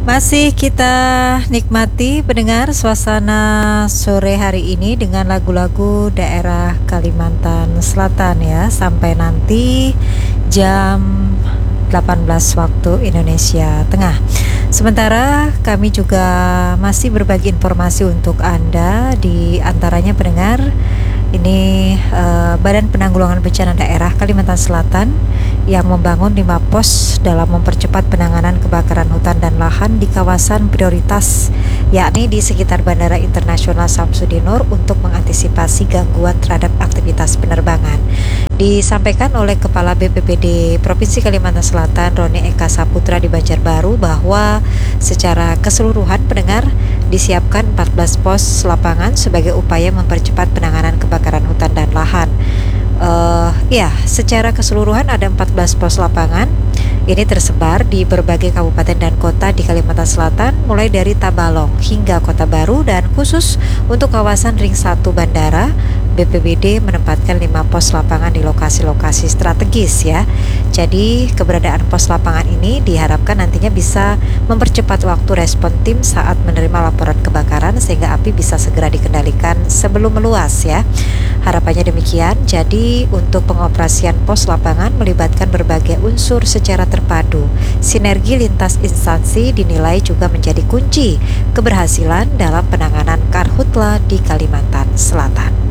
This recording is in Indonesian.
Masih kita nikmati pendengar suasana sore hari ini dengan lagu-lagu daerah Kalimantan Selatan ya, sampai nanti jam 18 waktu Indonesia Tengah. Sementara kami juga masih berbagi informasi untuk Anda, di antaranya pendengar ini Badan Penanggulangan Bencana Daerah Kalimantan Selatan yang membangun 5 pos dalam mempercepat penanganan kebakaran hutan dan lahan di kawasan prioritas, yakni di sekitar Bandara Internasional Samsudin Nur untuk mengantisipasi gangguan terhadap aktivitas penerbangan. Disampaikan oleh Kepala BPBD Provinsi Kalimantan Selatan Roni Eka Saputra di Banjarbaru bahwa secara keseluruhan pendengar disiapkan 14 pos lapangan sebagai upaya mempercepat penanganan kebakaran hutan dan lahan. Secara keseluruhan ada 14 pos lapangan. Ini tersebar di berbagai kabupaten dan kota di Kalimantan Selatan, mulai dari Tabalong hingga Kota Baru, dan khusus untuk kawasan Ring 1 Bandara, BPBD menempatkan 5 pos lapangan di lokasi-lokasi strategis ya. Jadi keberadaan pos lapangan ini diharapkan nantinya bisa mempercepat waktu respon tim saat menerima laporan kebakaran sehingga api bisa segera dikendalikan sebelum meluas ya. Harapannya demikian. Jadi untuk pengoperasian pos lapangan melibatkan berbagai unsur secara terpadu. Sinergi lintas instansi dinilai juga menjadi kunci keberhasilan dalam penanganan karhutla di Kalimantan Selatan.